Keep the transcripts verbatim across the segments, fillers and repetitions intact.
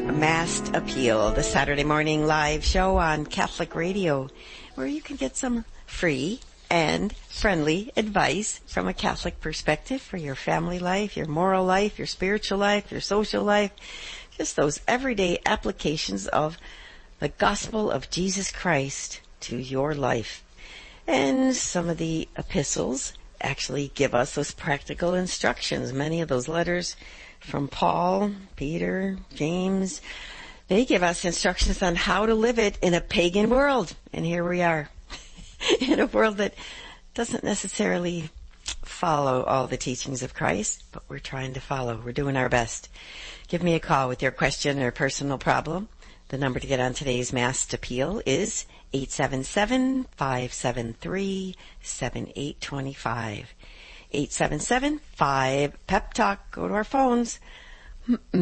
Masked Appeal, the Saturday morning live show on Catholic Radio, where you can get some free and friendly advice from a Catholic perspective for your family life, your moral life, your spiritual life, your social life, just those everyday applications of the gospel of Jesus Christ to your life. And some of the epistles actually give us those practical instructions. Many of those letters from Paul, Peter, James, they give us instructions on how to live it in a pagan world. And here we are, in a world that doesn't necessarily follow all the teachings of Christ, but we're trying to follow. We're doing our best. Give me a call with your question or personal problem. The number to get on today's Masked Appeal is eight seven seven, five seven three, seven eight two five. eight seven seven, five, Pep Talk. Go to our phones. Mm-mm-mm.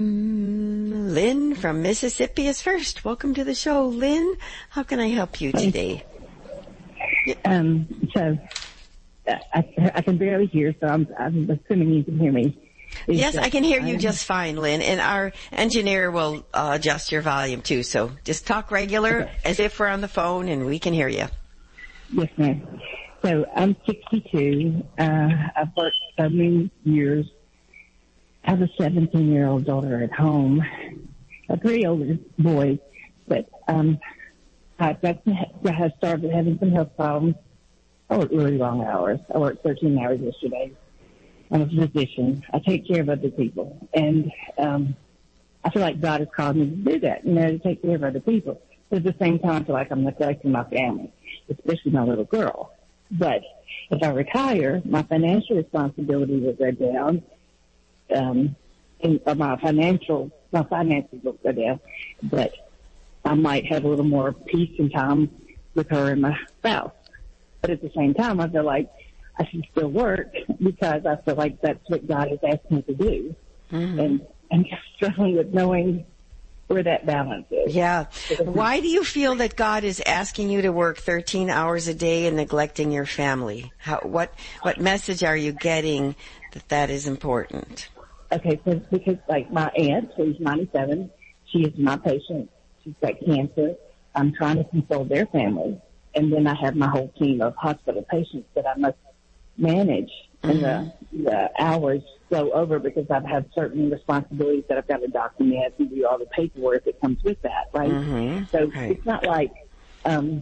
Lynn from Mississippi is first. Welcome to the show, Lynn. How can I help you today? Um, so, uh, I, I can barely hear, so I'm, I'm assuming you can hear me. Is yes, that, I can hear you um, just fine, Lynn, and our engineer will uh, adjust your volume too, so just talk regular okay. as if we're on the phone and we can hear you. Yes, ma'am. So I'm sixty-two. Uh, I've worked so many years. I have a seventeen-year-old daughter at home, a pretty older boy, but um, I got I have started having some health problems. I work really long hours. I worked thirteen hours yesterday. I'm a physician. I take care of other people, and um, I feel like God has called me to do that, you know, to take care of other people. But at the same time, I feel like I'm neglecting my family, especially my little girl. But if I retire, my financial responsibility will go down, um, and or my financial, my finances will go down, but I might have a little more peace and time with her and my spouse. But at the same time, I feel like I should still work because I feel like that's what God has asked me to do. Mm-hmm. And I'm just struggling with knowing where that balance is. Yeah. Why do you feel that God is asking you to work thirteen hours a day and neglecting your family? How, what, what message are you getting that that is important? Okay, so because like my aunt, who's ninety-seven, she is my patient. She's got cancer. I'm trying to console their family. And then I have my whole team of hospital patients that I must manage, and mm-hmm. the, the hours go over because I've had certain responsibilities that I've got to document and do all the paperwork that comes with that, right? Mm-hmm. So right. It's not like um,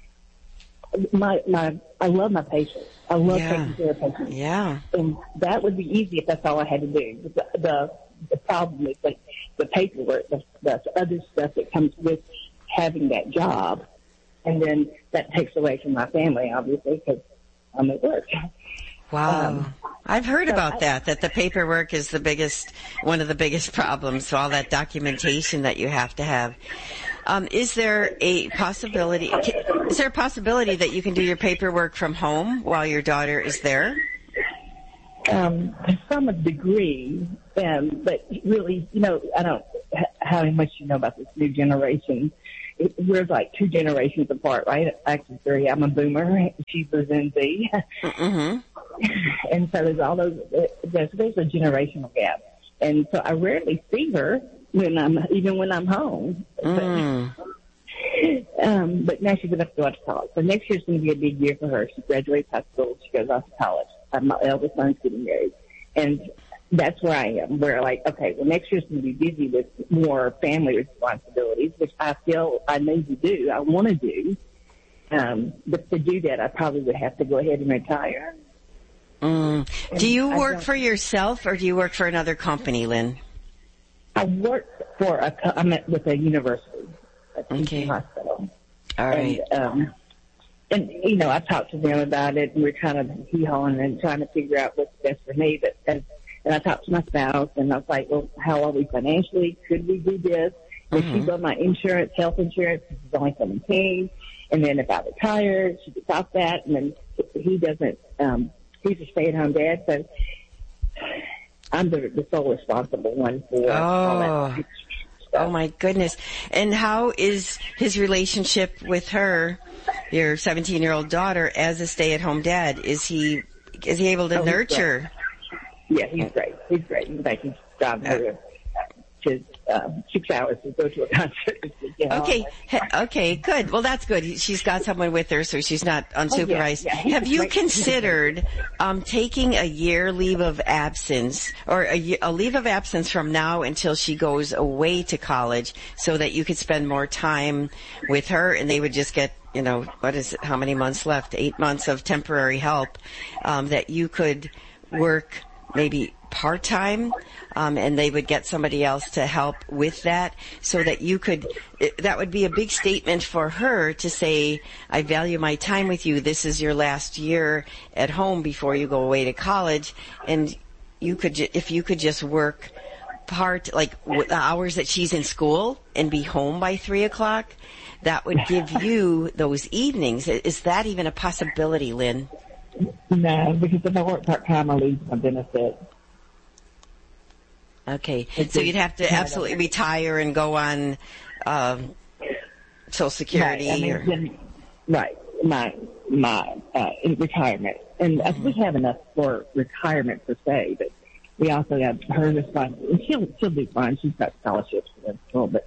my my I love my patients. I love yeah. taking care of patients. Yeah, and that would be easy if that's all I had to do. The the, the problem is like the paperwork, the, the other stuff that comes with having that job, and then that takes away from my family, obviously, because I'm at work. Wow. Um, I've heard so about I, that, that the paperwork is the biggest, one of the biggest problems, so all that documentation that you have to have. Um, is there a possibility, is there a possibility that you can do your paperwork from home while your daughter is there? Um, to some degree, um, but really, you know, I don't, how much you know about this new generation. It, we're like two generations apart, right? Actually, three. I'm a boomer. She's a Gen Z. Mm-hmm. And so there's all those, there's, there's a generational gap. And so I rarely see her when I'm, even when I'm home. Mm. But, um, but now she's going to go out to college. So next year's going to be a big year for her. She graduates high school. She goes off to college. My eldest son's getting married. And that's where I am, where like, okay, well, next year's going to be busy with more family responsibilities, which I feel I need to do. I want to do. Um, but to do that, I probably would have to go ahead and retire. Mm. Do you work for yourself or do you work for another company, Lynn? I work for a, I'm at, with a university, a teaching okay. hospital. All right. And, um, and, you know, I talked to them about it, and we're kind of hee-hawing and trying to figure out what's best for me. But as, and I talked to my spouse, and I was like, well, how are we financially? Could we do this? If mm-hmm. she's on my insurance, health insurance, this is only seventeen. And then if I retire, she could stop that. And then he doesn't, um, he's a stay-at-home dad, so I'm the, the sole responsible one for oh. all that stuff. Oh, my goodness. And how is his relationship with her, your seventeen-year-old daughter, as a stay-at-home dad? Is he is he able to oh, nurture? Yeah, he's great. He's great. In fact, he's gotten her to uh, six hours to go to a concert. Yeah. Okay, okay, good. Well, that's good. She's got someone with her, so she's not unsupervised. Oh, yeah, yeah. Have you considered um, taking a year leave of absence, or a, a leave of absence from now until she goes away to college, so that you could spend more time with her, and they would just get, you know, what is it, how many months left? Eight months of temporary help, um, that you could work maybe part-time, um, and they would get somebody else to help with that, so that you could, that would be a big statement for her to say, I value my time with you. This is your last year at home before you go away to college. And you could, if you could just work part, like the hours that she's in school and be home by three o'clock, that would give you those evenings. Is that even a possibility, Lynn? No, because if I work part-time, I lose my benefit. Okay, so you'd have to absolutely retire and go on um, Social Security. Right, I mean, or... then, right, my my uh, in retirement, and uh, we have enough for retirement per se, but we also have her responsibility, and she'll she'll be fine. She's got scholarships for school, but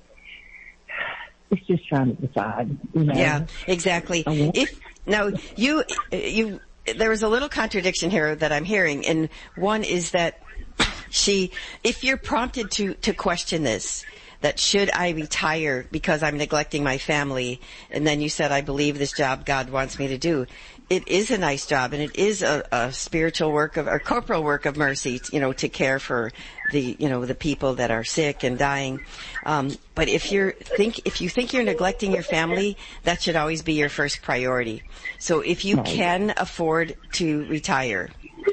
it's just trying to decide. You know? Yeah, exactly. Uh-huh. If now you you there is a little contradiction here that I'm hearing, and one is that she, if you're prompted to, to question this, that should I retire because I'm neglecting my family, and then you said, I believe this job God wants me to do. It is a nice job, and it is a, a spiritual work of, or corporal work of mercy, you know, to care for the, you know, the people that are sick and dying. Um, but if you're think, if you think you're neglecting your family, that should always be your first priority. So if you can afford to retire,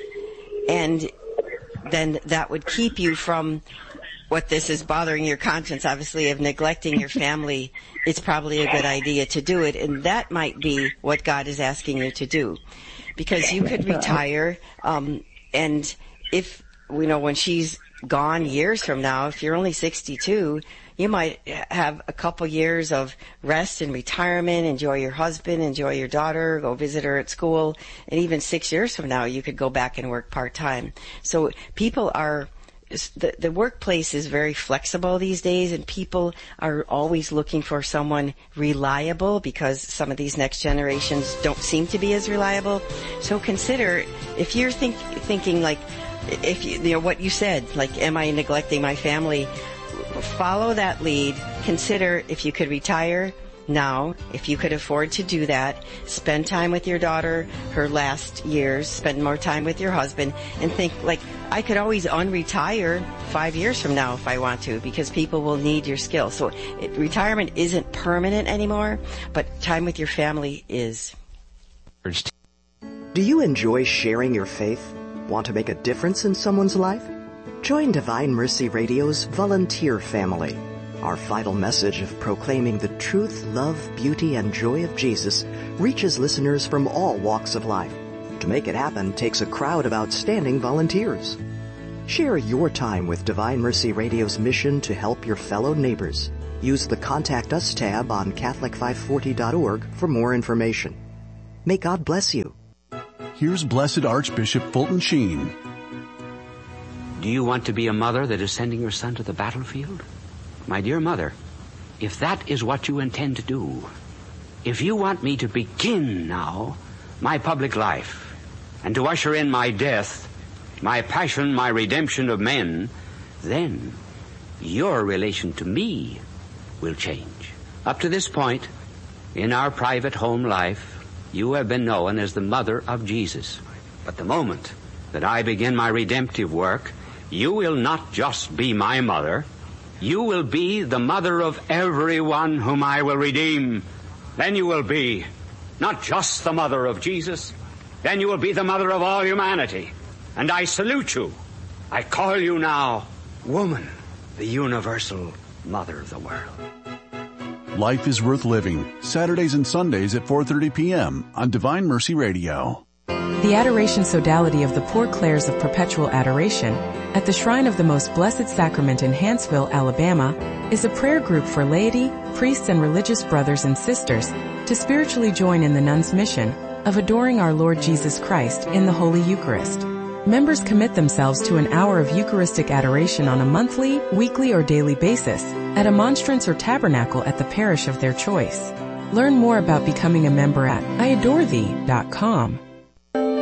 and then that would keep you from what this is bothering your conscience, obviously, of neglecting your family. It's probably a good idea to do it, and that might be what God is asking you to do, because you could retire, um, and if, you know, when she's gone years from now, if you're only sixty-two, you might have a couple years of rest and retirement, enjoy your husband, enjoy your daughter, go visit her at school, and even six years from now, you could go back and work part-time. So people are, the, the workplace is very flexible these days, and people are always looking for someone reliable, because some of these next generations don't seem to be as reliable. So consider, if you're think, thinking like, if you, you know, what you said, like, am I neglecting my family? Follow that lead. Consider if you could retire now, if you could afford to do that, spend time with your daughter her last years, spend more time with your husband, and think, like, I could always unretire five years from now if I want to, because people will need your skill. So it, retirement isn't permanent anymore, but time with your family is. Do you enjoy sharing your faith? Want to make a difference in someone's life? Join Divine Mercy Radio's volunteer family. Our vital message of proclaiming the truth, love, beauty, and joy of Jesus reaches listeners from all walks of life. To make it happen takes a crowd of outstanding volunteers. Share your time with Divine Mercy Radio's mission to help your fellow neighbors. Use the Contact Us tab on Catholic five forty dot org for more information. May God bless you. Here's Blessed Archbishop Fulton Sheen. Do you want to be a mother that is sending your son to the battlefield? My dear mother, if that is what you intend to do, if you want me to begin now my public life and to usher in my death, my passion, my redemption of men, then your relation to me will change. Up to this point, in our private home life, you have been known as the mother of Jesus. But the moment that I begin my redemptive work, you will not just be my mother. You will be the mother of everyone whom I will redeem. Then you will be not just the mother of Jesus. Then you will be the mother of all humanity. And I salute you. I call you now woman, the universal mother of the world. Life is Worth Living, Saturdays and Sundays at four thirty p.m. on Divine Mercy Radio. The Adoration Sodality of the Poor Clares of Perpetual Adoration at the Shrine of the Most Blessed Sacrament in Hanceville, Alabama, is a prayer group for laity, priests, and religious brothers and sisters to spiritually join in the nuns' mission of adoring our Lord Jesus Christ in the Holy Eucharist. Members commit themselves to an hour of Eucharistic adoration on a monthly, weekly, or daily basis at a monstrance or tabernacle at the parish of their choice. Learn more about becoming a member at I adore thee dot com.